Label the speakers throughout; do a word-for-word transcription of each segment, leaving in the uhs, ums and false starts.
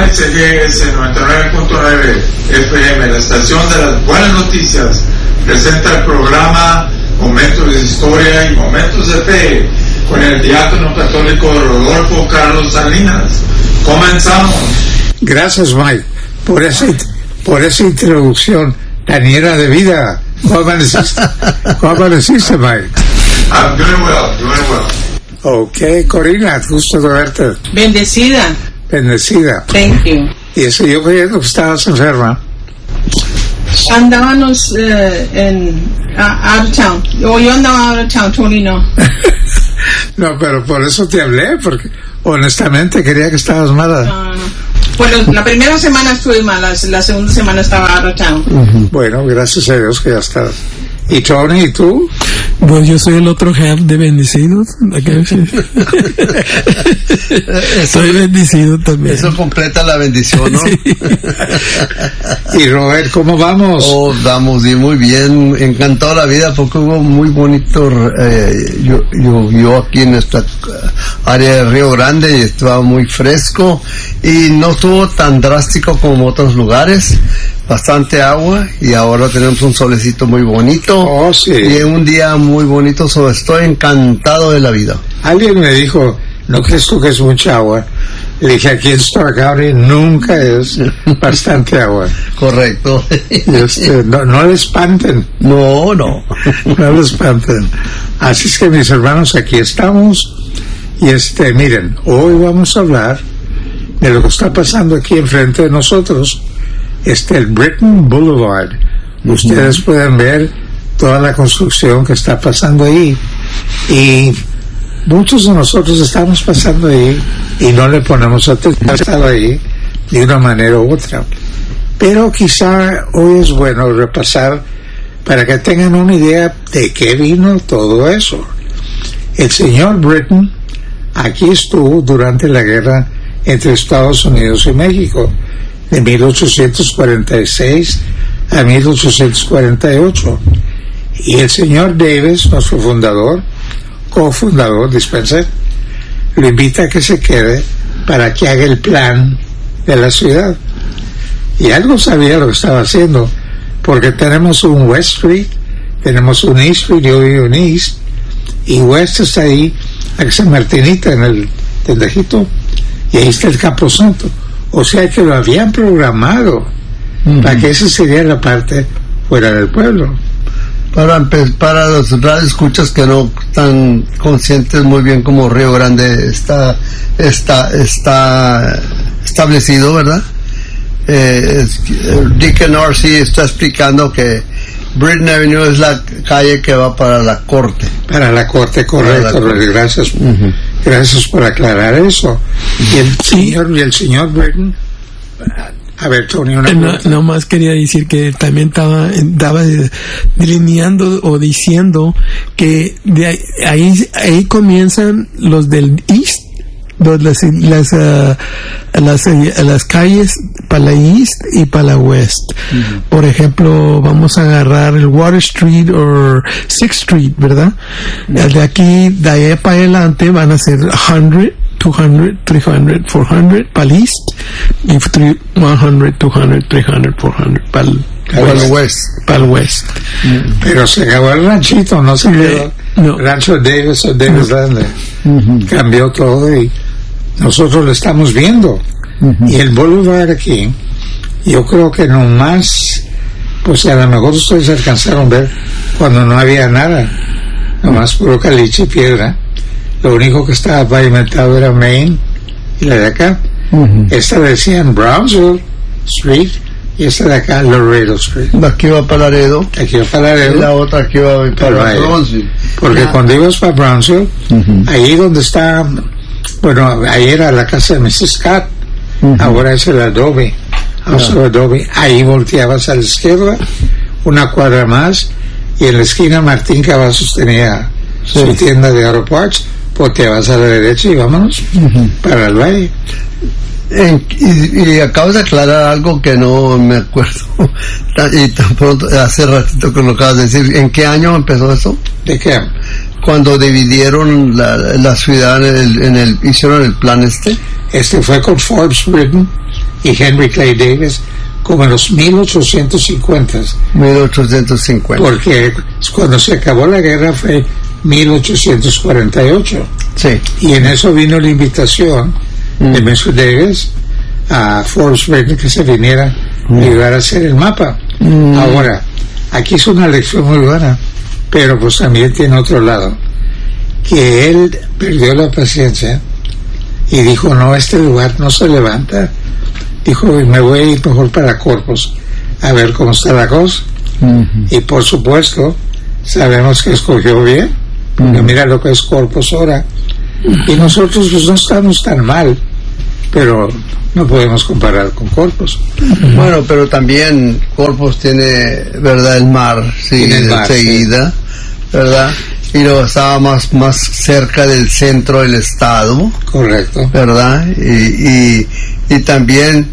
Speaker 1: S G S noventa y nueve punto nueve F M, la estación de las buenas noticias, presenta el programa Momentos de Historia y Momentos de Fe con el diácono católico Rodolfo Carlos Salinas. Comenzamos.
Speaker 2: Gracias, Mike, por esa, por esa introducción tan llena de vida. ¿Cómo amaneciste, ¿Cómo amaneciste, Mike?
Speaker 1: I'm doing well, doing well.
Speaker 2: Ok, Corina, gusto de verte.
Speaker 3: Bendecida.
Speaker 2: Bendecida.
Speaker 3: Thank you.
Speaker 2: Y eso yo creyendo que estabas enferma.
Speaker 3: Andábamos uh, en uh, out of town. O yo andaba out of town, Tony no.
Speaker 2: No, pero por eso te hablé, porque honestamente quería que estabas mala.
Speaker 3: No, no. Bueno, la primera semana estuve mala, la segunda semana estaba out of town.
Speaker 2: Uh-huh. Bueno, gracias a Dios que ya estás. ¿Y Tony, y tú?
Speaker 4: Pues yo soy el otro half de bendecidos. Soy bendecido también.
Speaker 5: Eso completa la bendición, ¿no? Sí.
Speaker 2: Y Robert, ¿cómo vamos?
Speaker 5: Oh, vamos bien, muy bien. Encantado la vida porque hubo muy bonito. Eh, yo, yo, yo aquí en esta área de Río Grande y estaba muy fresco y no estuvo tan drástico como otros lugares. Bastante agua y ahora tenemos un solecito muy bonito.
Speaker 2: Oh, sí.
Speaker 5: Y un día muy bonito, so estoy encantado de la vida.
Speaker 2: Alguien me dijo, ¿no crees tú que es mucha agua? Le dije, aquí en Stark County nunca es bastante agua.
Speaker 5: Correcto.
Speaker 2: Este, no, no le espanten.
Speaker 5: No, no.
Speaker 2: No le espanten. Así es que, mis hermanos, aquí estamos. Y este, miren, hoy vamos a hablar de lo que está pasando aquí enfrente de nosotros. Este, el Britain Boulevard. Uh-huh. Ustedes pueden ver toda la construcción que está pasando ahí. Y muchos de nosotros estamos pasando ahí y no le ponemos atención. Estado ahí de una manera u otra. Pero quizá hoy es bueno repasar para que tengan una idea de qué vino todo eso. El señor Britain aquí estuvo durante la guerra entre Estados Unidos y México, de mil ochocientos cuarenta y seis a mil ochocientos cuarenta y ocho. Y el señor Davis, nuestro fundador, cofundador, dispense, lo invita a que se quede para que haga el plan de la ciudad. Y algo sabía lo que estaba haciendo, porque tenemos un West Street, tenemos un East Street y hoy un East, y West está ahí, aquí San Martinita, en el tendejito, y ahí está el Camposanto. O sea que lo habían programado uh-huh. para que esa sería la parte fuera del pueblo.
Speaker 5: Para, para los radioescuchas que no están conscientes muy bien cómo Río Grande está, está, está establecido, ¿verdad? Eh, Deacon R C está explicando que Britain Avenue es la calle que va para la corte.
Speaker 2: Para la corte, correcto. La corte. Gracias, uh-huh. gracias por aclarar eso. Uh-huh. Y el señor, y el señor Britain, a ver, Tony, una
Speaker 4: no, no más quería decir que también estaba, estaba delineando o diciendo que de ahí, ahí, ahí comienzan los del East, los, las, las, uh, las, uh, las calles para la East y para la West. Uh-huh. Por ejemplo, vamos a agarrar el Water Street o Sixth Street, ¿verdad? Uh-huh. De aquí, de ahí para adelante van a ser cien, doscientos, trescientos, cuatrocientos para el East y cien, doscientos, trescientos, cuatrocientos para el
Speaker 5: Para el West.
Speaker 4: Para el West.
Speaker 2: Uh-huh. Pero se acabó el ranchito, no se quedó. No. Rancho Davis o Davis Landley. Uh-huh. Cambió todo y nosotros lo estamos viendo. Uh-huh. Y el Boulevard aquí, yo creo que nomás, pues a lo mejor ustedes alcanzaron a ver cuando no había nada, nomás puro caliche y piedra. Lo único que estaba pavimentado era Main y la de acá. Uh-huh. Esta decían Brownsville Street y esta de acá Laredo Street.
Speaker 5: Aquí va para Laredo.
Speaker 2: Aquí va para Laredo.
Speaker 5: Y la otra aquí va para Brownsville.
Speaker 2: Porque yeah. cuando ibas para Brownsville, uh-huh. ahí donde está, bueno, ahí era la casa de missus Scott. Uh-huh. Ahora es el Adobe, House yeah. of Adobe. Ahí volteabas a la izquierda, una cuadra más, y en la esquina Martín Cavazos tenía sí. su tienda de Auto Parts. Volteabas a la derecha y vámonos uh-huh. para el valle.
Speaker 5: En, y, y acabas de aclarar algo que no me acuerdo y tan pronto, hace ratito que lo acabas de decir. ¿En qué año empezó eso?
Speaker 2: ¿De qué?
Speaker 5: Cuando dividieron la, la ciudad en el, en el hicieron el plan este.
Speaker 2: Este fue con Forbes Britain y Henry Clay Davis como en los mil ochocientos cincuenta.
Speaker 5: mil ochocientos cincuenta.
Speaker 2: Porque cuando se acabó la guerra fue mil ochocientos cuarenta y ocho.
Speaker 5: Sí.
Speaker 2: Y en eso vino la invitación mm. de mister Davis a Forbes Britain que se viniera mm. a ayudar a hacer el mapa. Mm. Ahora, aquí es una lección muy buena, pero pues también tiene otro lado, que él perdió la paciencia y dijo, no, este lugar no se levanta. Dijo, me voy a ir mejor para Corpus a ver cómo está la cosa. Uh-huh. Y por supuesto sabemos que escogió bien, porque uh-huh. mira lo que es Corpus ahora. Uh-huh. Y nosotros pues no estamos tan mal, pero no podemos comparar con Corpus.
Speaker 5: Uh-huh. Bueno, pero también Corpus tiene, verdad, el mar, sí, enseguida, sí. verdad, y lo estaba más más cerca del centro del estado,
Speaker 2: correcto,
Speaker 5: verdad, y y, y también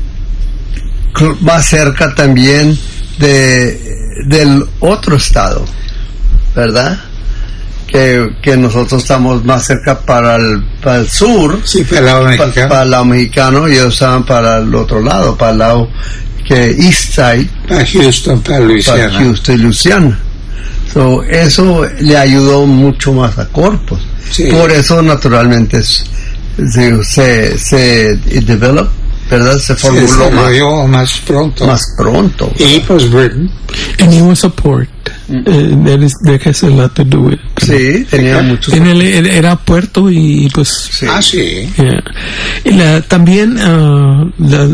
Speaker 5: más cerca también de del otro estado, verdad, que, que nosotros estamos más cerca para el, para el sur,
Speaker 2: sí, para el lado mexicano,
Speaker 5: para, para el lado mexicano, y ellos estaban para el otro lado, para el lado que East Side,
Speaker 2: para Houston, para Louisiana,
Speaker 5: para Houston y Louisiana. So, eso le ayudó mucho más a Corpus. Sí. Por eso naturalmente se se, se developed, ¿verdad? Se formuló
Speaker 2: más, más pronto.
Speaker 5: Más pronto.
Speaker 2: Y pues Britain.
Speaker 4: And he was a port. Mm. Uh, that, is, that has a lot to do with.
Speaker 5: Sí, tenía mucho.
Speaker 4: En el, era puerto y pues.
Speaker 2: Sí. Ah, sí.
Speaker 4: Yeah. Y la, también uh, la,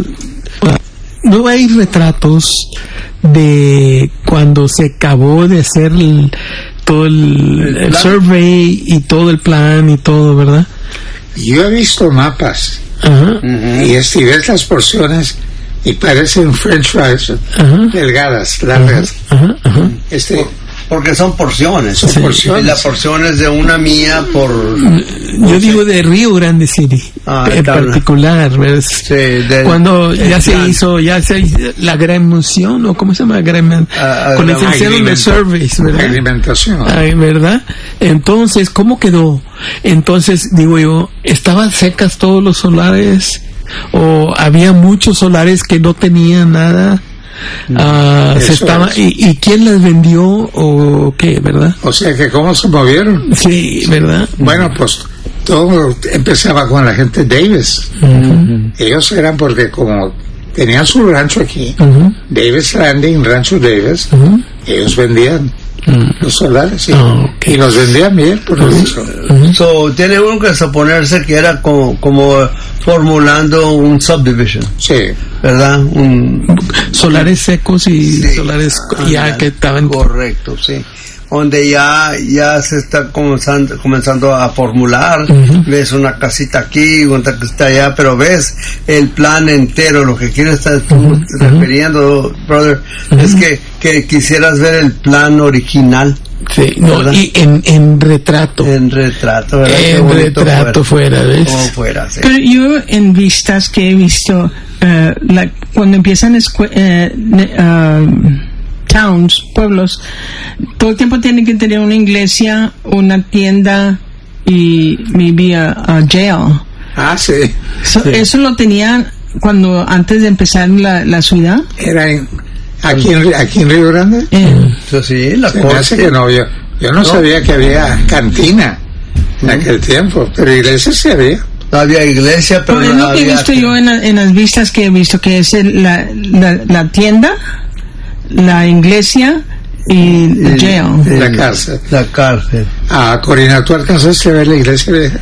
Speaker 4: no hay retratos de cuando se acabó de hacer el, todo el, el, el survey y todo el plan y todo, ¿verdad?
Speaker 2: Yo he visto mapas.
Speaker 4: Uh-huh.
Speaker 2: Uh-huh. Y si ves las porciones y parecen french fries, uh-huh. delgadas, largas.
Speaker 4: Uh-huh. Uh-huh.
Speaker 2: Este,
Speaker 5: porque son porciones.
Speaker 2: Son sí. porciones.
Speaker 5: Y la porción es de una mía por...
Speaker 4: Yo digo de Rio Grande City, ah, en tal. particular.
Speaker 5: Sí, de,
Speaker 4: cuando ya se plan. hizo, ya se hizo la agregación, o ¿cómo se llama? Agregación. Uh, con el hicieron de surveys, ¿verdad?
Speaker 2: Alimentación.
Speaker 4: Ay, ¿verdad? Entonces, ¿cómo quedó? Entonces, digo yo, ¿estaban secas todos los solares? ¿O había muchos solares que no tenían nada? Uh, se estaba, y, ¿Y quién las vendió o qué, verdad?
Speaker 2: O sea que cómo se movieron.
Speaker 4: Sí, ¿verdad?
Speaker 2: Bueno, pues todo empezaba con la gente Davis. Uh-huh. Ellos eran porque como tenían su rancho aquí, uh-huh. Davis Landing, Rancho Davis, uh-huh. ellos vendían uh-huh. los solares sí. oh, okay. y los vendían bien por uh-huh. eso.
Speaker 5: Uh-huh. So, tiene uno que suponerse que era como, como formulando un subdivision.
Speaker 2: Sí.
Speaker 5: ¿Verdad? Un,
Speaker 4: solares secos y sí. solares ya ah, que estaban...
Speaker 5: Correcto, sí. Donde ya ya se está comenzando, comenzando a formular, uh-huh. ves una casita aquí, una casita allá, pero ves el plan entero. Lo que quieres estar uh-huh. refiriendo, brother, uh-huh. es que, que quisieras ver el plan original.
Speaker 4: Sí, no, y en, en retrato.
Speaker 5: En retrato, ¿verdad?
Speaker 4: En retrato fuera, fuera, ¿ves?
Speaker 5: Como fuera, sí.
Speaker 3: Pero yo en vistas que he visto, uh, la, cuando empiezan escue- uh, uh, towns, pueblos, todo el tiempo tienen que tener una iglesia, una tienda y maybe a, a jail.
Speaker 2: Ah, sí.
Speaker 3: So,
Speaker 2: sí.
Speaker 3: ¿Eso lo tenían cuando antes de empezar la, la ciudad?
Speaker 2: Era en... ¿Aquí en, aquí en Río Grande?
Speaker 3: Eh.
Speaker 5: So, sí, la
Speaker 2: Se me hace que no, yo, yo no, no sabía que había cantina en uh-huh. aquel tiempo, pero iglesia sí había.
Speaker 5: No había iglesia, pero
Speaker 3: no,
Speaker 5: no,
Speaker 3: es lo
Speaker 5: había...
Speaker 3: que he visto yo en, en las vistas que he visto, que es el, la, la, la tienda, la iglesia y el jail.
Speaker 2: El, la cárcel.
Speaker 5: La cárcel.
Speaker 2: Ah, Corina, ¿tú alcanzaste a ver la iglesia vieja?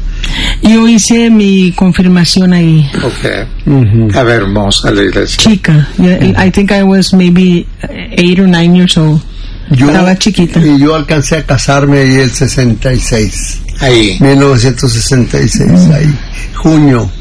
Speaker 3: Yo hice mi confirmación ahí.
Speaker 2: Okay. Uh-huh. A ver, hermosa la iglesia.
Speaker 3: Chica. Uh-huh. I think I was maybe eight or nine years old.
Speaker 5: Yo,
Speaker 3: Estaba chiquita.
Speaker 5: Y yo alcancé a casarme ahí en sesenta y seis.
Speaker 2: Ahí.
Speaker 5: mil novecientos sesenta y seis, uh-huh. ahí. Junio.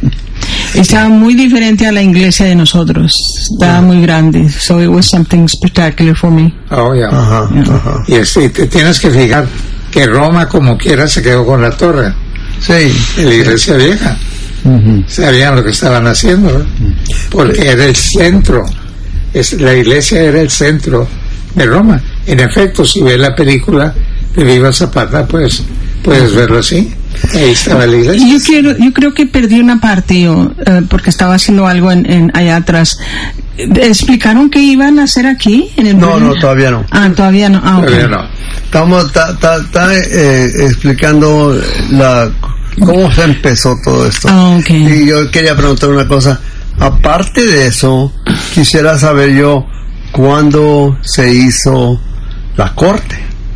Speaker 3: Estaba muy diferente a la iglesia de nosotros. Estaba uh-huh. muy grande. So it was something spectacular for me.
Speaker 2: Oh, yeah.
Speaker 5: Ajá,
Speaker 2: yeah.
Speaker 5: ajá.
Speaker 2: Y este, te tienes que fijar que Roma, como quiera, se quedó con la torre.
Speaker 5: Sí.
Speaker 2: En la iglesia sí. vieja. Uh-huh. Sabían lo que estaban haciendo, ¿no? Porque era el centro. Es, la iglesia era el centro de Roma. En efecto, si ves la película de Viva Zapata, pues puedes verlo así. Ahí estaba la iglesia.
Speaker 3: Yo quiero, yo creo que perdí una parte yo, eh, porque estaba haciendo algo en, en allá atrás. ¿Explicaron qué iban a hacer aquí? En el
Speaker 5: No,
Speaker 3: Brillo?
Speaker 5: no, todavía no.
Speaker 3: Ah, todavía no. Ah, okay.
Speaker 2: Todavía no.
Speaker 5: Estamos ta, ta, ta, eh, explicando la cómo se empezó todo esto.
Speaker 3: Ah, okay.
Speaker 5: Y yo quería preguntar una cosa. Aparte de eso, quisiera saber yo cuándo se hizo la corte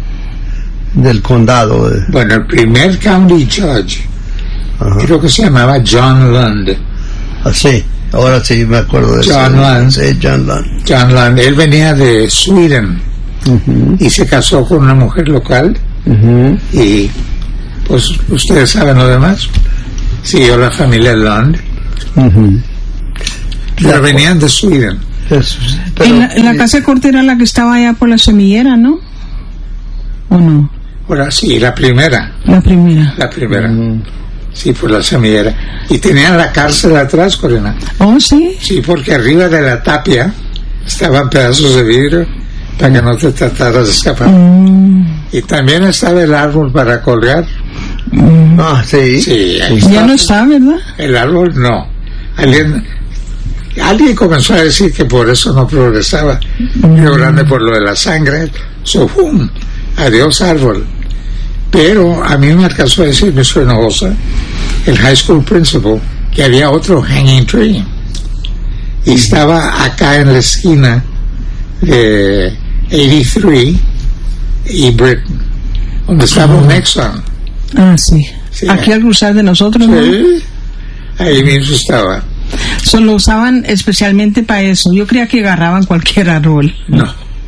Speaker 5: del condado. De...
Speaker 2: Bueno, el primer county judge,
Speaker 5: Ajá.
Speaker 2: creo que se llamaba John Lund.
Speaker 5: Ah, sí, ahora sí me acuerdo de eso.
Speaker 2: John Lund.
Speaker 5: Sí, John Lund.
Speaker 2: John Lund, él venía de Sweden
Speaker 5: Uh-huh.
Speaker 2: y se casó con una mujer local
Speaker 5: Uh-huh.
Speaker 2: y pues ustedes saben lo demás. Siguió la familia Lund,
Speaker 5: Uh-huh.
Speaker 2: pero venían de Sweden.
Speaker 5: Eso, pero,
Speaker 3: En la, la casa de corte era la que estaba allá por la semillera, ¿no? ¿O no?
Speaker 2: Ahora sí, la primera,
Speaker 3: La primera.
Speaker 2: la primera,
Speaker 5: Uh-huh.
Speaker 2: sí, por la semillera. Y tenían la cárcel atrás, Corina.
Speaker 3: Oh, sí.
Speaker 2: Sí, porque arriba de la tapia estaban pedazos de vidrio para que no te trataras de escapar.
Speaker 3: Mm,
Speaker 2: Y también estaba el árbol para colgar.
Speaker 3: mm.
Speaker 5: Ah, sí.
Speaker 2: Sí, ahí
Speaker 3: Ya
Speaker 2: está.
Speaker 3: no está, ¿verdad?
Speaker 2: El árbol no. Alguien, alguien comenzó a decir que por eso no progresaba. Río Grande por lo de la sangre. So, ¡pum! Adiós árbol. Pero a mí me alcanzó a decir mister Hinojosa, el high school principal, que había otro hanging tree. Y estaba acá en la esquina de ochenta y tres y Britain, donde estaba un Exxon.
Speaker 3: Ah, sí.
Speaker 2: Sí.
Speaker 3: Aquí al cruzar de nosotros, ¿no?
Speaker 2: Sí, ahí mismo estaba.
Speaker 3: Solo lo usaban especialmente para eso. Yo creía que agarraban cualquier árbol.
Speaker 2: No,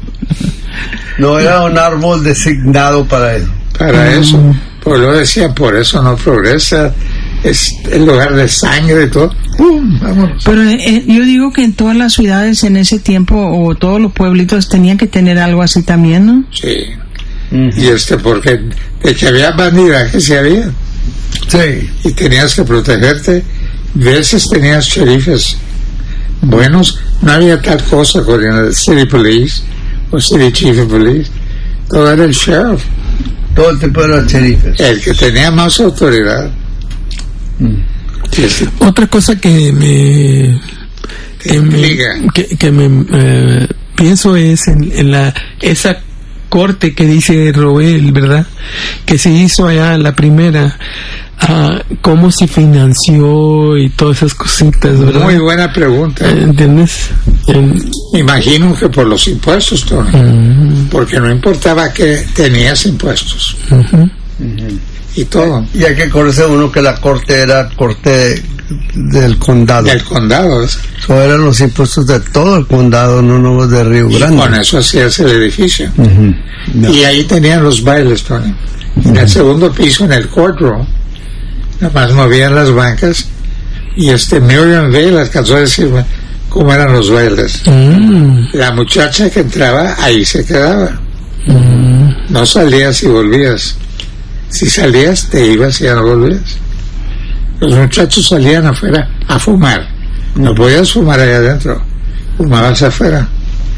Speaker 5: No era un árbol designado para eso.
Speaker 2: para eso. Pues lo decía, por eso no progresa. Es el lugar de sangre y todo. ¡Pum! Vámonos.
Speaker 3: Pero eh, yo digo que en todas las ciudades en ese tiempo, o todos los pueblitos, tenían que tener algo así también, ¿no?
Speaker 2: Sí.
Speaker 5: Uh-huh.
Speaker 2: Y este, porque de que había bandidaje, sí había.
Speaker 5: Sí.
Speaker 2: Y tenías que protegerte. Veces tenías sheriffes buenos. No había tal cosa con el city police o city chief of police. Todo era el sheriff,
Speaker 5: Todo el tiempo eran sheriffes.
Speaker 2: el que tenía más autoridad. Y este,
Speaker 4: Otra cosa que me que me,
Speaker 2: Diga.
Speaker 4: que, que me eh, pienso es en, en la esa corte que dice Roel, ¿verdad? Que se hizo allá la primera, ah, cómo se financió y todas esas cositas, ¿verdad?
Speaker 2: muy buena pregunta.
Speaker 4: Eh, ¿Entiendes? En-
Speaker 2: Me imagino que por los impuestos, Tony.
Speaker 4: Mm,
Speaker 2: Porque no importaba que tenías impuestos
Speaker 4: ujú.
Speaker 2: y todo.
Speaker 5: Y hay que conocer uno que la corte era corte del condado.
Speaker 2: Del condado. ¿ves?
Speaker 5: So, eran los impuestos de todo el condado, no nomás de Río
Speaker 2: Y
Speaker 5: Grande.
Speaker 2: con eso hacías el edificio.
Speaker 5: Ujú. No.
Speaker 2: Y ahí tenían los bailes, Tony. En el segundo piso, en el courtroom, nada más movían las bancas. Y este Miriam Vale alcanzó a decirme cómo eran los bailes.
Speaker 4: Mm,
Speaker 2: La muchacha que entraba, ahí se quedaba.
Speaker 4: mm.
Speaker 2: No salías y volvías. Si salías, te ibas y ya no volvías. Los muchachos salían afuera a fumar. No podías fumar allá adentro. Fumabas afuera.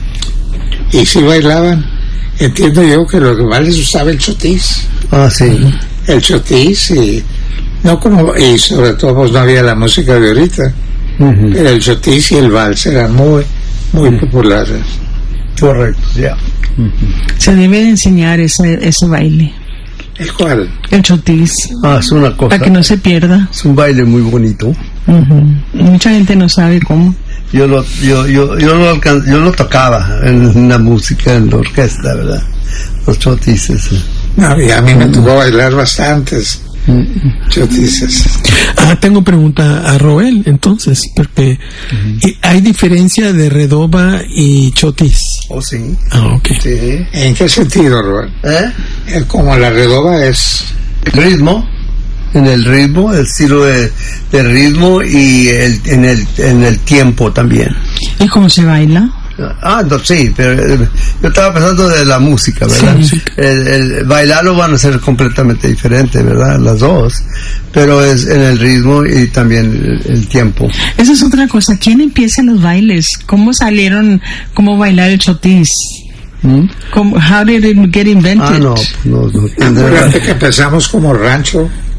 Speaker 2: Y si bailaban, entiendo yo que lo que más les usaba el chotis.
Speaker 5: Ah, sí.
Speaker 2: El chotis y... No como... Y sobre todo pues no había la música de ahorita.
Speaker 5: Ujú.
Speaker 2: Pero el chotis y el vals eran muy, muy populares.
Speaker 5: Correcto, ya.
Speaker 3: Se debe de enseñar ese, ese baile.
Speaker 2: ¿El cual?
Speaker 3: El chotis.
Speaker 5: Ah, es una cosa.
Speaker 3: Para que no se pierda.
Speaker 5: Es un baile muy bonito.
Speaker 3: Ujú. Mucha gente no sabe cómo.
Speaker 5: Yo lo, yo, yo, yo lo alcan- yo lo tocaba en la música, en la orquesta, ¿verdad? Los chotises.
Speaker 2: No, y a mí me tocó bailar bastantes chotises.
Speaker 4: Ah, tengo pregunta a Roel, entonces, porque ¿y ¿hay diferencia de redoba y chotis?
Speaker 5: Oh, sí.
Speaker 4: Ah, ok.
Speaker 5: Sí.
Speaker 2: ¿En qué sentido, Robert?
Speaker 5: ¿Eh?
Speaker 2: Eh, Como la redoba es...
Speaker 5: El ritmo, en el ritmo, el estilo de, de ritmo y el, en, el, en el tiempo también.
Speaker 3: ¿Y cómo se baila?
Speaker 5: Ah, no, sí, pero eh, yo estaba pensando de la música, ¿verdad?
Speaker 3: Sí.
Speaker 5: El, el bailarlo van a ser completamente diferentes, ¿verdad? Las dos, pero es en el ritmo y también el, el tiempo.
Speaker 3: Esa es otra cosa. ¿Quién empieza los bailes? ¿Cómo salieron? ¿Cómo bailar el chotis?
Speaker 5: ¿Mm?
Speaker 3: ¿Cómo, how did it get invented?
Speaker 5: Ah, no, no, no tendré-
Speaker 2: Acuérdate que empezamos como rancho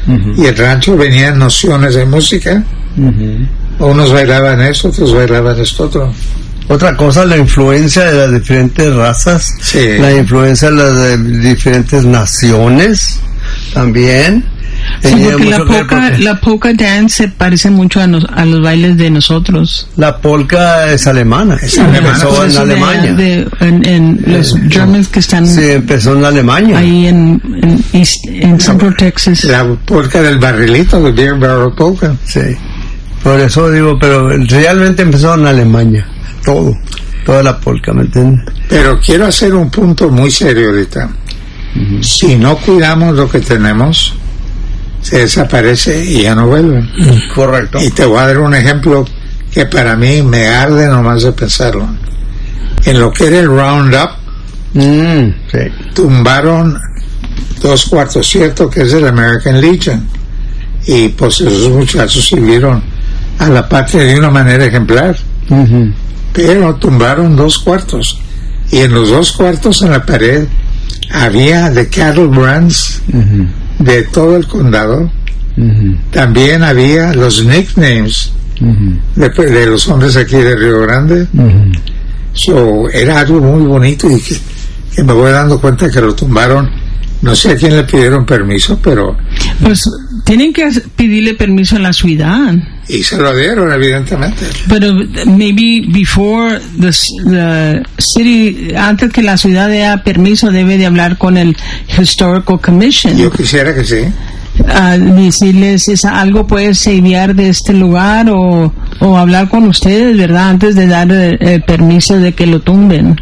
Speaker 2: Uh-huh. Y el rancho venían nociones de música. Uh-huh. Unos bailaban eso, otros bailaban esto otro.
Speaker 5: Otra cosa, la influencia de las diferentes razas,
Speaker 2: sí. La
Speaker 5: influencia de las de diferentes naciones también.
Speaker 3: Sí, porque la polka, la polka dance se parece mucho a, nos, a los bailes de nosotros.
Speaker 5: La polka es alemana,
Speaker 2: es alemana.
Speaker 5: Empezó en Alemania.
Speaker 3: De, de, en, en los eh, Germans que están...
Speaker 5: Sí, empezó en Alemania.
Speaker 3: Ahí en, en, East, en Central Texas.
Speaker 2: La polka del barrilito, de Beer Barrel Polka.
Speaker 5: Sí, por eso digo, pero realmente empezó en Alemania, todo, toda la polka, ¿me entiendes?
Speaker 2: Pero quiero hacer un punto muy serio ahorita. Uh-huh. Si no cuidamos lo que tenemos, se desaparece y ya no vuelve.
Speaker 5: Correcto.
Speaker 2: Y te voy a dar un ejemplo que para mí me arde nomás de pensarlo. En lo que era el Roundup,
Speaker 5: mm, sí.
Speaker 2: tumbaron dos cuartos cierto que es el American Legion, y pues esos muchachos sirvieron a la patria de una manera ejemplar.
Speaker 5: Uh-huh.
Speaker 2: Pero tumbaron dos cuartos, y en los dos cuartos en la pared había the cattle brands uh-huh. de todo el condado. Uh-huh. También había los nicknames uh-huh. de, de los hombres aquí de Río Grande. Uh-huh. So, era algo muy bonito, y que, que me voy dando cuenta que lo tumbaron. No sé a quién le pidieron permiso, pero...
Speaker 3: Pues tienen que pedirle permiso a la ciudad.
Speaker 2: Y se lo dieron, evidentemente.
Speaker 3: Pero maybe before the, the city, antes que la ciudad dé permiso, debe de hablar con el Historical Commission.
Speaker 2: Yo quisiera que sí.
Speaker 3: Uh, decirles es algo puede sellar de este lugar, o, o hablar con ustedes, ¿verdad? Antes de dar el, el permiso de que lo tumben.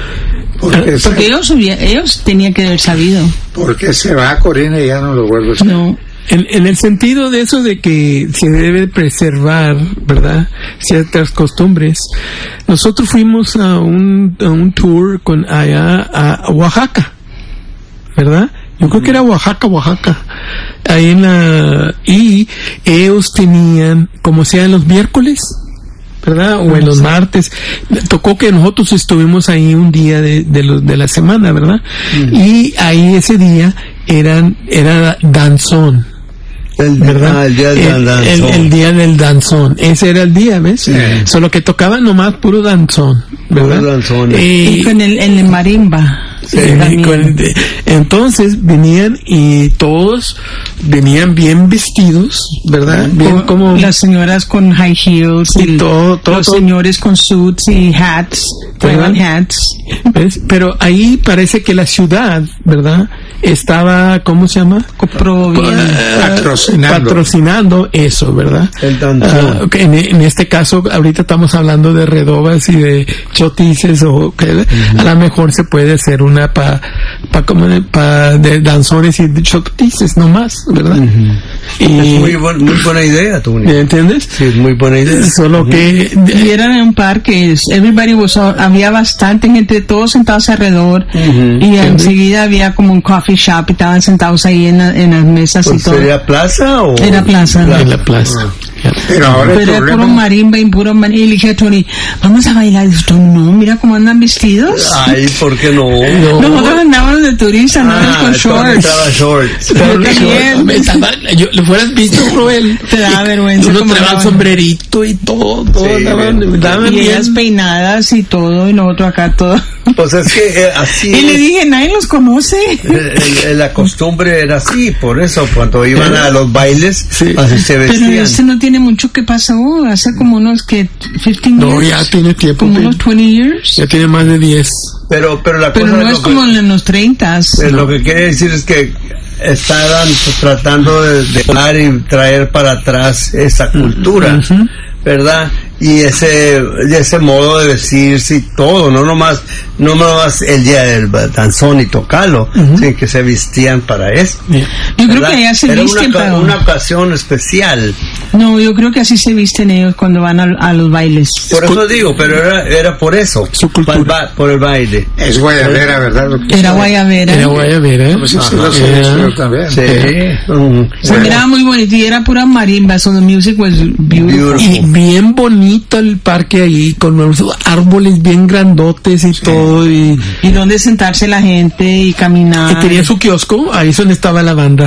Speaker 3: Porque, porque ellos, ellos tenían que haber sabido.
Speaker 2: Porque se va a Corina y ya no lo vuelve a hacer.
Speaker 3: No.
Speaker 4: En, en el sentido de eso de que se debe preservar, ¿verdad?, ciertas costumbres. Nosotros fuimos a un, a un tour con allá a Oaxaca, ¿verdad? Yo creo que era Oaxaca, Oaxaca. Ahí en la... Y ellos tenían, como sea los miércoles, ¿verdad? O en los martes. Tocó que nosotros estuvimos ahí un día de, de, lo, de la semana, ¿verdad? Uh-huh. Y ahí ese día eran, era danzón.
Speaker 5: El, ¿verdad? Ah, el día del
Speaker 4: el,
Speaker 5: danzón.
Speaker 4: El, el día del danzón. Ese era el día, ¿ves? Sí. Solo que tocaban nomás puro danzón, ¿verdad?
Speaker 5: Puro danzón.
Speaker 3: Eh, y con el, el marimba.
Speaker 4: Sí, con, entonces venían y todos venían bien vestidos, ¿verdad? Bien
Speaker 3: con,
Speaker 4: como
Speaker 3: las señoras con high heels y, y todo, todo, los todo. señores con suits y hats, traían hats.
Speaker 4: ¿Ves? Pero ahí parece que la ciudad, ¿verdad?, estaba, ¿cómo se llama?
Speaker 3: Pro,
Speaker 2: patrocinando.
Speaker 4: patrocinando eso, ¿verdad?
Speaker 5: El danzón.
Speaker 4: Uh, en, en este caso, ahorita estamos hablando de redobas y de chotices, o que uh-huh. a lo mejor se puede hacer una para pa, como de, pa, de danzones y de chotices nomás, ¿verdad? Uh-huh.
Speaker 5: Y es muy, bu- muy buena idea, Tony.
Speaker 4: ¿Me entiendes?
Speaker 5: Sí, es muy buena idea.
Speaker 4: Solo uh-huh. que
Speaker 3: y eran en un parque, everybody was, había bastante gente, todos sentados alrededor, uh-huh. y enseguida había como un coffee shop y estaban sentados ahí en, la, en las mesas pues y todo.
Speaker 5: ¿Sería plaza o?
Speaker 3: Era plaza.
Speaker 4: En la plaza.
Speaker 2: Uh-huh. Pero ahora
Speaker 3: Pero era puro marimba y puro marimba. Y le dije a Tony, vamos a bailar. Y dice, Tony, no, mira cómo andan vestidos.
Speaker 5: Ay, ¿por qué no?
Speaker 3: no. Nosotros andábamos de turista, andábamos
Speaker 5: ah,
Speaker 3: con shorts.
Speaker 5: shorts.
Speaker 3: Yo también.
Speaker 4: Me estaba, yo, lo fueras visto, Joel.
Speaker 3: Te da vergüenza.
Speaker 4: Uno traía el sombrerito y todo, todo.
Speaker 5: Sí,
Speaker 4: daban, daban
Speaker 3: y ellas peinadas y todo, y nosotros acá todo.
Speaker 5: Pues es que eh, así
Speaker 3: y
Speaker 5: es.
Speaker 3: le dije, nadie los conoce.
Speaker 5: El, el, la costumbre era así, por eso cuando iban a los bailes, sí. así se vestían.
Speaker 3: Pero este no tiene mucho que pasó, hace como unos que quince
Speaker 4: no,
Speaker 3: years.
Speaker 4: ya tiene tiempo.
Speaker 3: Como unos veinte years.
Speaker 4: Ya tiene más de diez.
Speaker 5: Pero, pero la
Speaker 3: pero
Speaker 5: cosa
Speaker 3: no es, es como que, en los treinta.
Speaker 5: Pues lo que quiere decir es que estaban tratando de, de hablar y traer para atrás esa cultura, uh-huh. ¿verdad? Y ese ese modo de vestirse y todo, no nomás no nomás el día del danzón y tocarlo, uh-huh. sino que se vestían para eso.
Speaker 3: Yeah. Yo creo que allá se
Speaker 5: Era
Speaker 3: visten
Speaker 5: una,
Speaker 3: para
Speaker 5: una ocasión especial.
Speaker 3: No, yo creo que así se visten ellos cuando van a, a los bailes.
Speaker 5: Por eso digo, pero era era por eso,
Speaker 4: su cultura.
Speaker 5: Por, el, por el baile.
Speaker 2: Es guayabera, ¿verdad? Lo que
Speaker 3: era guayabera.
Speaker 4: Era guayabera.
Speaker 2: Pues sí, lo sé, yo también.
Speaker 5: Sí.
Speaker 3: Uh-huh. Se miraba muy bonito y era pura marimba, so the music was beautiful.
Speaker 4: Y bien bonito el parque ahí, con los árboles bien grandotes y sí. todo. Y,
Speaker 3: y donde sentarse la gente y caminar.
Speaker 4: Y tenía su kiosco, ahí es donde estaba la banda.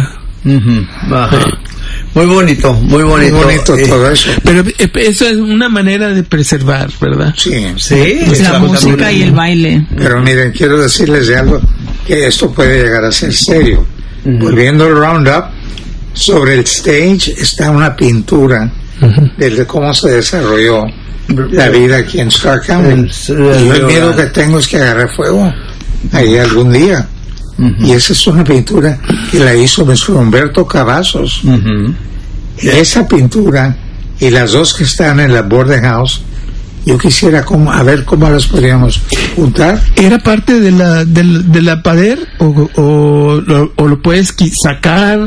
Speaker 5: Uh-huh. Ajá. Muy bonito, muy bonito.
Speaker 2: Muy bonito
Speaker 5: eh,
Speaker 2: todo eso.
Speaker 4: Pero eh, eso es una manera de preservar, ¿verdad?
Speaker 2: Sí,
Speaker 5: Sí,
Speaker 3: La música y el baile.
Speaker 2: pero miren, quiero decirles de algo, que esto puede llegar a ser serio. Uh-huh. Volviendo al Roundup, sobre el stage está una pintura uh-huh. de cómo se desarrolló la vida aquí en Stark County. El, el, y el miedo que tengo es que agarre fuego ahí algún día. Uh-huh. Y esa es una pintura que la hizo mister Humberto Cavazos. Uh-huh. Esa pintura y las dos que están en la Boarding House, yo quisiera como, a ver cómo las podríamos juntar.
Speaker 4: ¿Era parte de la de, de la pader o, o, lo, o lo puedes sacar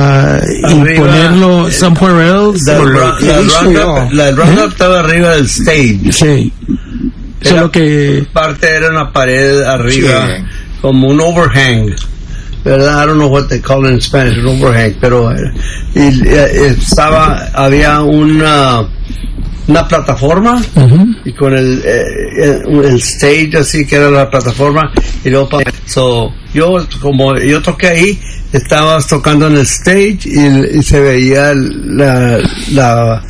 Speaker 4: uh, y ponerlo eh, somewhere else?
Speaker 5: La,
Speaker 4: o
Speaker 5: la, la, roundup, la roundup ¿Eh? estaba arriba del stage.
Speaker 4: Sí.
Speaker 5: Era,
Speaker 4: Solo que
Speaker 5: parte era una pared arriba, sí. como un overhang. ¿Verdad? I don't know what they call it in Spanish, an overhang, pero y, y, estaba, había una una plataforma uh-huh. y con el, eh, el stage así que era la plataforma y luego so, yo como yo toqué ahí, estabas tocando en el stage y, y se veía la, la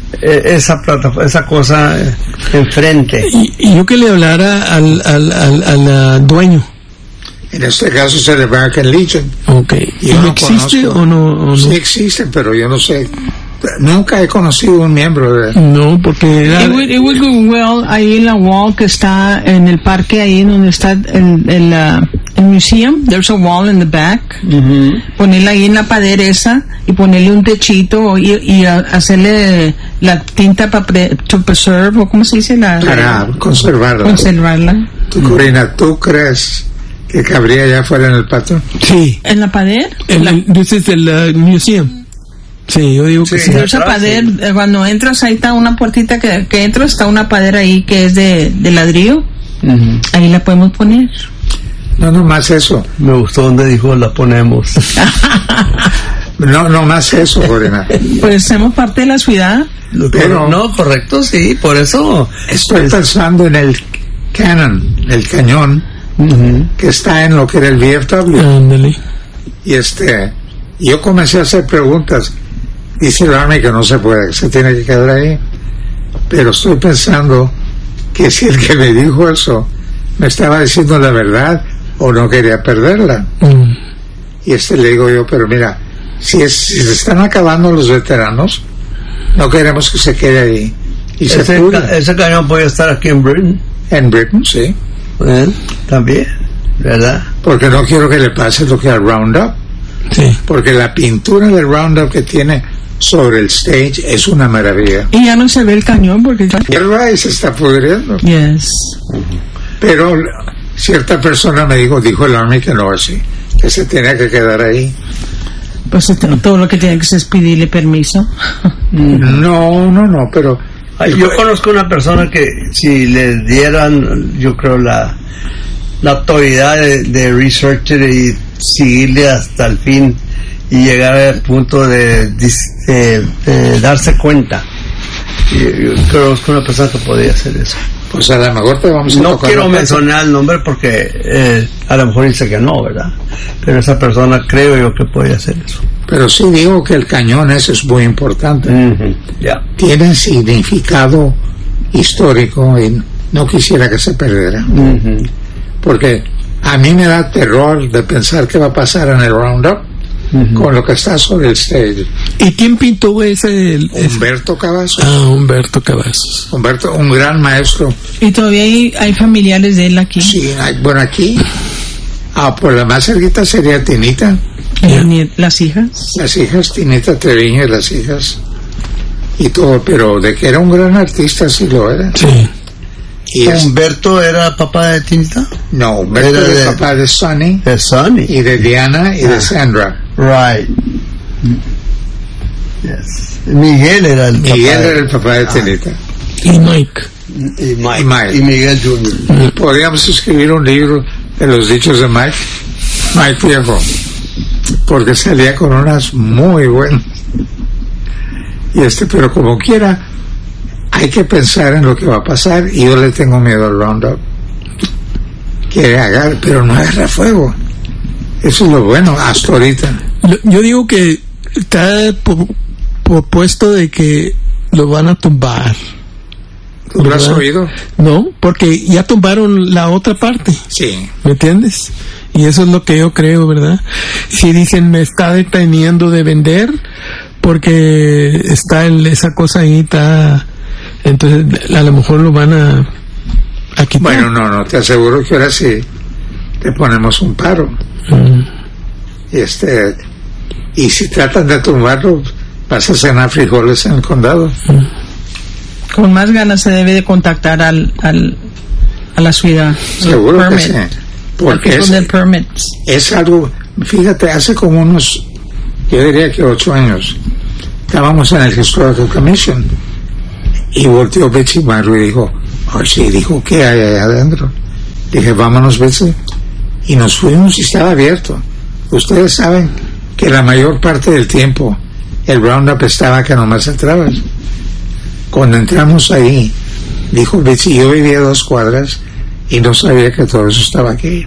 Speaker 5: esa plataforma, esa cosa enfrente.
Speaker 4: Y, y yo que le hablara al al, al, al, al dueño.
Speaker 2: En este caso es el American Legion.
Speaker 4: Okay. ¿Y no existe conozco, o, no, o no?
Speaker 2: Sí existe, pero yo no sé. Nunca he conocido un miembro de...
Speaker 4: No, porque... Era...
Speaker 3: It would, it would go well ahí en la wall que está en el parque, ahí donde está el, el, uh, el museum. There's a wall in the back. Uh-huh. Ponerla ahí en la pared esa y ponerle un techito y, y uh, hacerle la tinta para pre, to preserve, o ¿cómo se dice? La,
Speaker 2: para
Speaker 3: la,
Speaker 2: conservarla.
Speaker 3: Conservarla.
Speaker 2: ¿Tú, Corina, tú crees que cabría ya fuera en el patio?
Speaker 4: Sí.
Speaker 3: ¿En la pared?
Speaker 4: En el, this is el uh, museum. Sí, yo digo que sí.
Speaker 3: sí. Esa pared, sí. Cuando entras ahí está una puertita que, que entro, está una pared ahí que es de, de ladrillo. Uh-huh. Ahí la podemos poner.
Speaker 2: No, no más eso.
Speaker 5: Me gustó donde dijo la ponemos.
Speaker 2: no, no más eso, Corina.
Speaker 3: Pues somos parte de la ciudad.
Speaker 2: Pero
Speaker 5: no, correcto, sí, por eso.
Speaker 2: Estoy pensando en el cannon, el cañón, uh-huh. que está en lo que era el V F W.
Speaker 4: Ándale.
Speaker 2: Y este, yo comencé a hacer preguntas. Dice el Army que no se puede, que se tiene que quedar ahí. Pero estoy pensando que si el que me dijo eso me estaba diciendo la verdad o no quería perderla. Mm. Y este le digo yo, pero mira, si, es, si se están acabando los veteranos, no queremos que se quede ahí. Y
Speaker 5: ese,
Speaker 2: se
Speaker 5: ca- ese cañón puede estar aquí en Britain.
Speaker 2: En Britain, sí.
Speaker 5: Bueno, también, ¿verdad?
Speaker 2: Porque no quiero que le pase lo que al Roundup.
Speaker 4: Sí.
Speaker 2: Porque la pintura del Roundup que tiene sobre el stage es una maravilla.
Speaker 3: Y ya no se ve el cañón porque ya...
Speaker 2: Y se está pudriendo.
Speaker 3: Yes.
Speaker 2: Pero cierta persona me dijo, dijo el Army que no así, que se tenía que quedar ahí.
Speaker 3: Pues todo lo que tiene que hacer es pedirle permiso.
Speaker 2: No, no, no, pero...
Speaker 5: Ay, yo conozco una persona que si le dieran, yo creo, la, la autoridad de, de researcher y seguirle hasta el fin y llegar al punto de, de, de, de darse cuenta. Yo, yo conozco una persona que podría hacer eso.
Speaker 2: Pues a lo mejor te vamos a
Speaker 5: No quiero mencionar el nombre porque eh, a lo mejor dice que no, ¿verdad? Pero esa persona creo yo que puede hacer eso.
Speaker 2: Pero sí digo que el cañón ese es muy importante.
Speaker 5: Uh-huh. Yeah.
Speaker 2: Tiene significado histórico y no quisiera que se perdiera.
Speaker 5: Uh-huh.
Speaker 2: Porque a mí me da terror de pensar qué va a pasar en el Roundup uh-huh. con lo que está sobre el stage.
Speaker 4: ¿Y quién pintó ese? El,
Speaker 2: Humberto Cavazos.
Speaker 4: Ah, Humberto Cavazos.
Speaker 2: Humberto, un gran maestro.
Speaker 3: Y todavía hay, hay familiares de él aquí.
Speaker 2: Sí, hay, bueno, aquí, ah, por la más cerquita sería Tinita.
Speaker 3: Yeah. Las hijas.
Speaker 2: Las hijas, Tinita Treviño y las hijas. Y todo, pero de que era un gran artista, sí lo era.
Speaker 4: Sí.
Speaker 5: Y ¿Humberto es, era papá de Tinita?
Speaker 2: No, Humberto era, era de, papá de Sonny.
Speaker 5: De Sonny.
Speaker 2: Y de Diana y ah. de Sandra.
Speaker 5: Right. Yes. Miguel era el
Speaker 2: Miguel
Speaker 5: papá.
Speaker 2: era de, el papá de Tinita.
Speaker 4: Ah. Y Mike.
Speaker 5: Y Mike.
Speaker 2: Y Mike.
Speaker 5: Y Miguel junior
Speaker 2: Podríamos escribir un libro de los dichos de Mike. Mike viejo. Porque salía con unas muy buenas. Y este, pero como quiera, hay que pensar en lo que va a pasar, y yo le tengo miedo al Roundup. Quiere agarrar, pero no agarra fuego. Eso es lo bueno hasta ahorita.
Speaker 4: Yo digo que está propuesto de que lo van a tumbar.
Speaker 2: ¿Lo has oído?
Speaker 4: No, porque ya tumbaron la otra parte.
Speaker 2: Sí.
Speaker 4: ¿Me entiendes? Y eso es lo que yo creo, ¿verdad? Si dicen me está deteniendo de vender porque está el, esa cosa ahí, está, entonces a lo mejor lo van a, a quitar.
Speaker 2: Bueno, no, no, te aseguro que ahora sí te ponemos un paro.
Speaker 4: Mm.
Speaker 2: Y este, y si tratan de tumbarlo, vas a cenar frijoles en el condado.
Speaker 4: Mm.
Speaker 3: Con más ganas se debe de contactar al, al a la ciudad.
Speaker 2: Seguro que sí. Porque es, es algo, fíjate, hace como unos, yo diría que ocho años, estábamos en el Historical Commission y volteó Betsy Marrow y dijo, oh sí, dijo, ¿qué hay ahí adentro? Dije, vámonos, Betsy. Y nos fuimos y estaba abierto. Ustedes saben que la mayor parte del tiempo el Roundup estaba que nomás entrabas. Cuando entramos ahí, dijo Betsy, yo vivía a dos cuadras y no sabía que todo eso estaba aquí.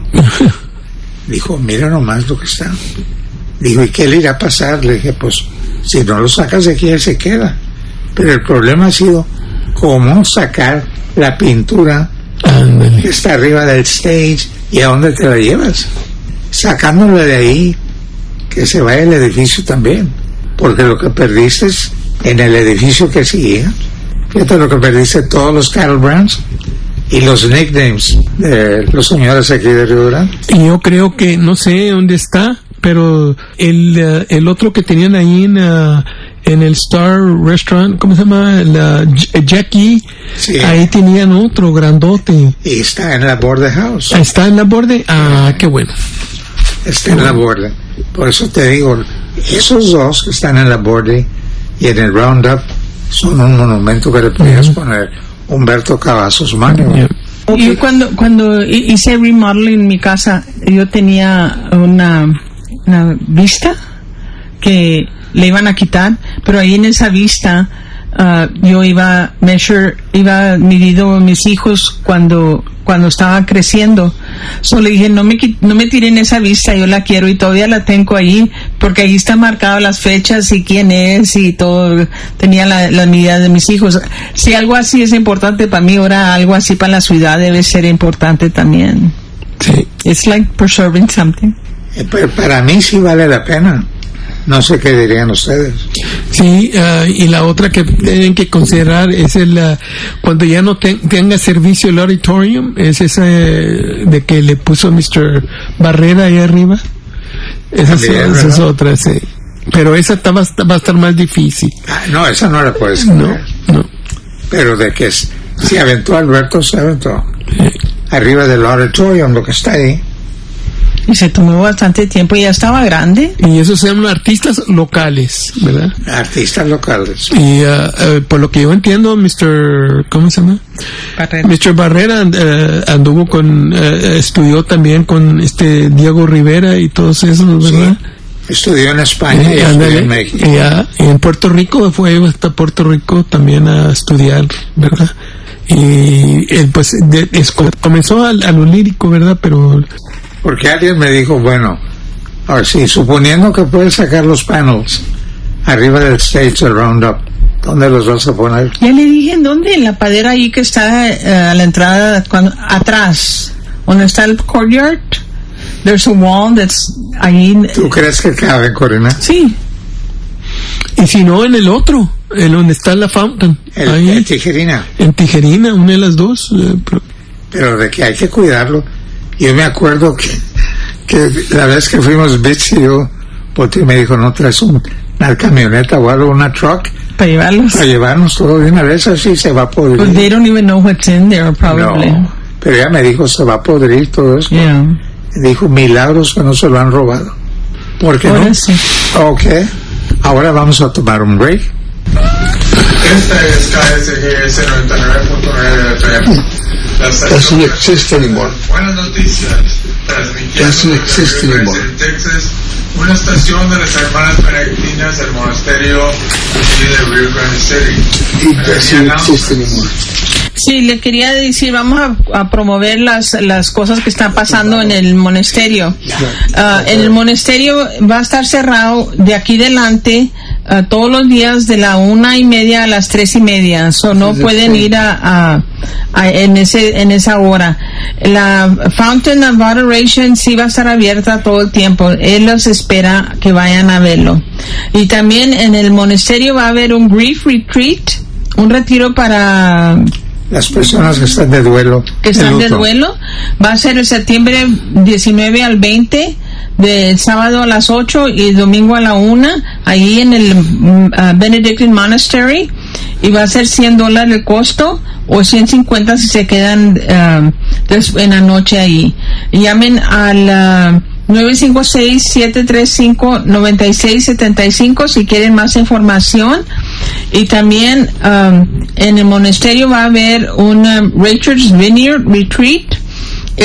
Speaker 2: Dijo, mira nomás lo que está. Dijo, ¿y qué le irá a pasar? Le dije, pues, si no lo sacas de aquí, él se queda. Pero el problema ha sido cómo sacar la pintura
Speaker 4: Ándale.
Speaker 2: que está arriba del stage y a dónde te la llevas. Sacándola de ahí, que se vaya el edificio también. Porque lo que perdiste es en el edificio que seguía. Fíjate lo que perdiste, todos los cattle brands y los nicknames de los señores aquí de Río Grande.
Speaker 4: Y yo creo que, no sé dónde está, pero el, uh, el otro que tenían ahí en, uh, en el Star Restaurant, ¿cómo se llama? La J- Jackie,
Speaker 2: Sí.
Speaker 4: ahí tenían otro grandote.
Speaker 2: Y está en la Border House.
Speaker 4: ¿Está en la borde? Ah, qué bueno.
Speaker 2: Está en la Border. Por eso te digo, esos dos que están en la Border y en el Roundup son un monumento que le podías
Speaker 4: uh-huh.
Speaker 2: poner Humberto Cavazos Magno.
Speaker 4: Yeah.
Speaker 3: Yo cuando cuando hi- hice remodeling en mi casa, yo tenía una, una vista que le iban a quitar, pero ahí en esa vista uh, yo iba measure, iba midiendo mis hijos cuando cuando estaban creciendo. Solo le dije, no me qui- no me tiren esa vista, yo la quiero y todavía la tengo ahí, porque ahí están marcadas las fechas y quién es y todo. Tenía la, la medida de mis hijos. Si algo así es importante para mí, ahora algo así para la ciudad debe ser importante también.
Speaker 4: Sí.
Speaker 3: It's like preserving something.
Speaker 2: Eh, pero para mí sí vale la pena. No sé qué dirían ustedes.
Speaker 4: Sí, uh, y la otra que tienen que considerar es el uh, cuando ya no ten, tenga servicio el auditorium, es esa eh, de que le puso mister Barrera ahí arriba. Esa, es,
Speaker 2: Bien,
Speaker 4: esa es
Speaker 2: ¿verdad?
Speaker 4: otra, sí. Pero esa está, va, va a estar más difícil.
Speaker 2: Ah, no, esa no la puedes
Speaker 4: No,
Speaker 2: cambiar.
Speaker 4: no.
Speaker 2: Pero de que es- se aventó Alberto, se aventó. Arriba del auditorium, lo que está ahí.
Speaker 3: Y se tomó bastante tiempo y ya estaba grande.
Speaker 4: Y esos son artistas locales, ¿verdad?
Speaker 2: Artistas locales.
Speaker 4: Y uh, uh, por lo que yo entiendo, mister ¿cómo se llama?
Speaker 3: Barrera.
Speaker 4: mister Barrera uh, anduvo con, uh, estudió también con este Diego Rivera y todos esos, ¿verdad?
Speaker 2: Estudió en España y
Speaker 4: Eh,
Speaker 2: estudió
Speaker 4: ándale.
Speaker 2: en México.
Speaker 4: Y, ah, y en Puerto Rico fue hasta Puerto Rico también a estudiar, ¿verdad? Y él pues de- es- comenzó a, a lo lírico, ¿verdad? Pero
Speaker 2: Porque alguien me dijo, bueno, ahora sí, suponiendo que puedes sacar los panels arriba del stage del Roundup, ¿dónde los vas a poner?
Speaker 3: Ya le dije en dónde, en la padera ahí que está eh, a la entrada, cuando, atrás, donde está el courtyard. There's a wall that's ahí.
Speaker 2: ¿Tú crees que cabe, Corina?
Speaker 3: Sí,
Speaker 4: y si no en el otro, en donde está la fountain,
Speaker 2: El,
Speaker 4: ahí
Speaker 2: el tijerina.
Speaker 4: en Tijerina, una de las dos. eh, pero-
Speaker 2: Pero de que hay que cuidarlo. Yo me acuerdo que, que la vez que fuimos Bits y yo, Poti me dijo, no traes un- una camioneta o algo, una truck,
Speaker 3: para llevarlos.
Speaker 2: para llevarnos todo de una vez, así se va a podrir.
Speaker 3: But they don't even know what's in there, probably.
Speaker 2: No, pero ella me dijo, se va a podrir todo esto.
Speaker 3: Yeah.
Speaker 2: Dijo, milagros que no se lo han robado. ¿Por qué
Speaker 3: Ahora
Speaker 2: no?
Speaker 3: sí.
Speaker 2: Ok, ahora vamos a tomar un break. Esta es K S G S noventa y nueve punto nueve F M. La estación
Speaker 5: Doesn't exist anymore.
Speaker 2: Buenas noticias. Transmitiendo
Speaker 5: Doesn't
Speaker 2: desde
Speaker 5: exist
Speaker 2: Rio
Speaker 5: anymore.
Speaker 2: Grande, Texas, una estación de las hermanas benedictinas del monasterio aquí de Rio Grande City.
Speaker 5: It doesn't exist anymore.
Speaker 3: Sí, le quería decir, vamos a, a promover las las cosas que están pasando en el monasterio. Uh, el monasterio va a estar cerrado de aquí delante uh, todos los días de la una y media a las tres y media. So no pueden ir a, a, a en ese en esa hora. La Fountain of Adoration sí va a estar abierta todo el tiempo. Él los espera que vayan a verlo. Y también en el monasterio va a haber un grief retreat, un retiro para
Speaker 2: las personas que están de duelo.
Speaker 3: Que están de, de duelo. Va a ser el septiembre diecinueve al veinte, de sábado a las ocho y domingo a la una, ahí en el uh, Benedictine Monastery. Y va a ser cien dólares el costo, o ciento cincuenta si se quedan uh, en la noche ahí. Llamen al uh, nueve cinco seis, siete tres cinco, nueve seis siete cinco si quieren más información. Y también um, en el monasterio va a haber un um, Richard's Vineyard Retreat